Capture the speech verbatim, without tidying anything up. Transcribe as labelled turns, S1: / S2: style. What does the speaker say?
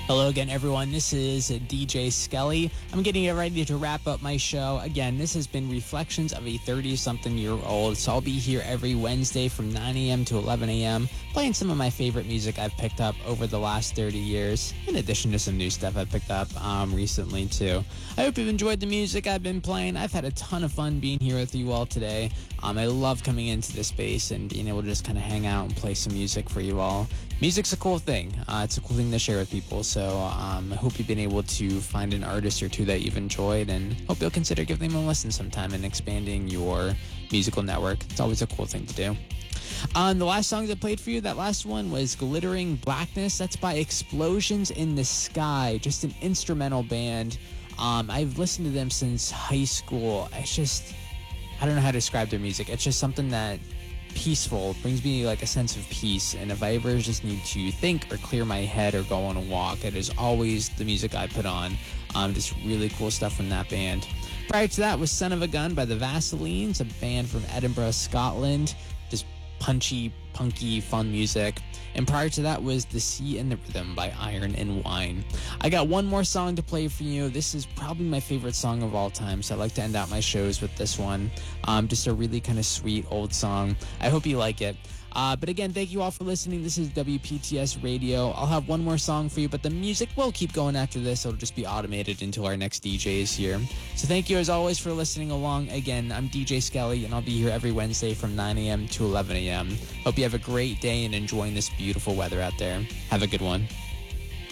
S1: Hello again, everyone. This is D J Skelly. I'm getting ready to wrap up my show. Again, this has been Reflections of a thirty-something-year-old. So I'll be here every Wednesday from nine a.m. to eleven a.m. playing some of my favorite music I've picked up over the last thirty years, in addition to some new stuff I've picked up um, recently, too. I hope you've enjoyed the music I've been playing. I've had a ton of fun being here with you all today. Um, I love coming into this space and being able to just kind of hang out and play some music for you all. Music's a cool thing. Uh, it's a cool thing to share with people. So um, I hope you've been able to find an artist or two that you've enjoyed, and hope you'll consider giving them a listen sometime and expanding your musical network. It's always a cool thing to do. Um, the last song that played for you, that last one was Glittering Blackness. That's by Explosions in the Sky, just an instrumental band. Um, I've listened to them since high school. It's just, I don't know how to describe their music. It's just something that peaceful, brings me like a sense of peace. And if I ever just need to think or clear my head or go on a walk, it is always the music I put on. Um, just really cool stuff from that band. Prior to that was Son of a Gun by the Vaselines, a band from Edinburgh, Scotland. Just punchy, punky, fun music. And prior to that was The Sea and the Rhythm by Iron and Wine. I got one more song to play for you. This is probably my favorite song of all time, so I like to end out my shows with this one. Um, just a really kind of sweet old song. I hope you like it. Uh, but again, thank you all for listening. This is W P T S Radio. I'll have one more song for you, but the music will keep going after this. It'll just be automated until our next D J is here. So thank you as always for listening along. Again, I'm D J Skelly, and I'll be here every Wednesday from nine a.m. to eleven a.m. Hope you have a great day and enjoying this beautiful weather out there. Have a good one.